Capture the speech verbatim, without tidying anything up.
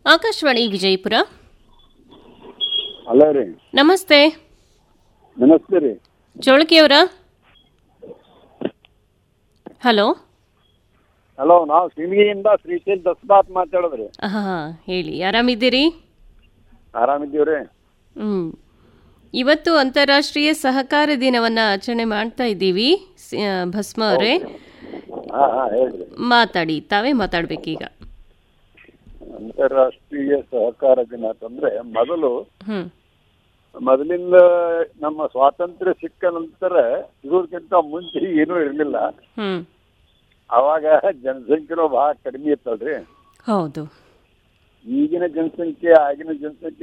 Akashvani Vijayapura. Hello ರೀ. ನಮಸ್ತೆ. ನಮಸ್ತೆ ರೀ. ಚೋಳಕಿಯವರ. ಹಲೋ. ಹಲೋ, ನಾವು ಸಿಂಗಿಯಿಂದ ಶ್ರೀಶೈಲ್ ದಸ್ಬಾತ್ ಮಾತಾಡೋದ್ರಿ. ಹಾ, ಹೇಳಿ, ಆರಾಮಿದ್ದೀರಿ? ಆರಾಮಿದ್ದೀವ್ರಿ. ಹ್ಮ್ ಇವತ್ತು ಅಂತಾರಾಷ್ಟ್ರೀಯ ಸಹಕಾರ ದಿನವನ್ನ ಆಚರಣೆ ಮಾಡ್ತಾ ಇದ್ದೀವಿ. ಭಸ್ಮ ಅವರೇ, ಮಾತಾಡಿ, ತಾವೇ ಮಾತಾಡ್ಬೇಕೀಗ. ಅಂತಾರಾಷ್ಟ್ರೀಯ ಸಹಕಾರ ದಿನ ಅಂತಂದ್ರೆ ಮೊದಲು ಹ್ಮ್ ಮೊದಲಿಂದ ನಮ್ಮ ಸ್ವಾತಂತ್ರ್ಯ ಸಿಕ್ಕ ನಂತರ ಇದಕ್ಕಿಂತ ಮುಂಚೆ ಏನೂ ಇರಲಿಲ್ಲ. ಹ್ಮ್ ಅವಾಗ ಜನಸಂಖ್ಯೆನೂ ಬಹಳ ಕಡಿಮೆ ಇತ್ತಲ್ರಿ. ಹೌದು. ಈಗಿನ ಜನಸಂಖ್ಯೆ ಆಗಿನ ಜನಸಂಖ್ಯೆ